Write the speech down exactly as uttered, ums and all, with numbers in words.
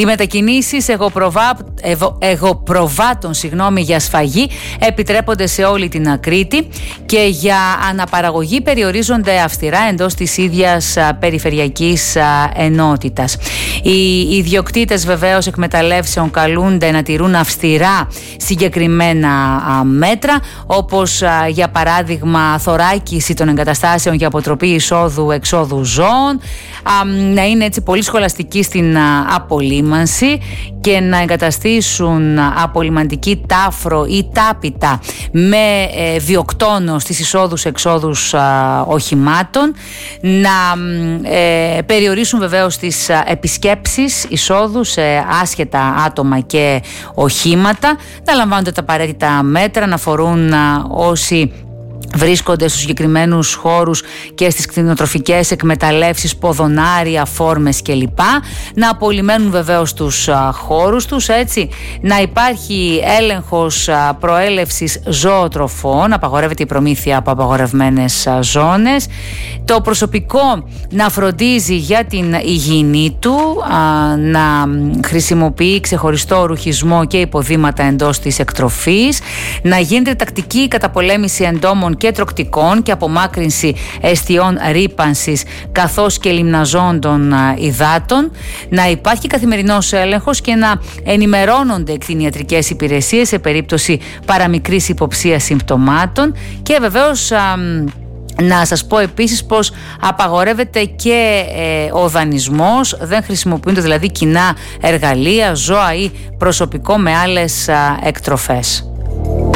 Οι μετακινήσεις εγωπροβά, εγω, εγωπροβάτων συγγνώμη, για σφαγή επιτρέπονται σε όλη την Κρήτη και για αναπαραγωγή περιορίζονται αυστηρά εντός της ίδιας περιφερειακής ενότητας. Οι ιδιοκτήτες βεβαίως εκμεταλλεύσεων καλούνται να τηρούν αυστηρά συγκεκριμένα μέτρα, όπως για παράδειγμα θωράκιση των εγκαταστάσεων για αποτροπή εισόδου-εξόδου ζώων, να είναι έτσι πολύ σχολαστικοί στην απολύμανση και να εγκαταστήσουν απολυμαντική τάφρο ή τάπητα με βιοκτόνο στις εισόδους-εξόδους οχημάτων, να ε, περιορίσουν βεβαίως τις επισκέψεις εισόδου σε άσχετα άτομα και οχήματα, να λαμβάνονται τα απαραίτητα μέτρα, να φορούν όσοι βρίσκονται στους συγκεκριμένους χώρους και στις κτηνοτροφικές εκμεταλλεύσεις ποδονάρια, φόρμες κλπ. Να απολυμένουν βεβαίως τους α, χώρους τους, έτσι, να υπάρχει έλεγχος α, προέλευσης ζωοτροφών, απαγορεύεται η προμήθεια από απαγορευμένες α, ζώνες, το προσωπικό να φροντίζει για την υγιεινή του, α, να χρησιμοποιεί ξεχωριστό ρουχισμό και υποδήματα εντός της εκτροφής, να γίνεται τακτική καταπολέμηση εντόμων και τροκτικών και απομάκρυνση εστιών ρύπανσης καθώς και λιμναζόντων υδάτων, να υπάρχει καθημερινός έλεγχος και να ενημερώνονται κτηνιατρικές υπηρεσίες σε περίπτωση παραμικρής υποψίας συμπτωμάτων. Και βεβαίως α, να σας πω επίσης πως απαγορεύεται και ε, ο δανεισμός, δεν χρησιμοποιούνται δηλαδή κοινά εργαλεία, ζώα ή προσωπικό με άλλες α, εκτροφές.